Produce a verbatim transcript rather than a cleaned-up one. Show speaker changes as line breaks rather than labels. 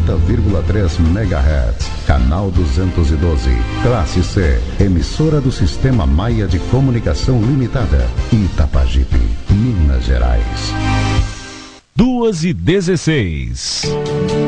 noventa vírgula três megahertz, canal duzentos e doze, classe C, emissora do Sistema Maia de Comunicação Limitada, Itapajipe, Minas Gerais.
duas e dezesseis.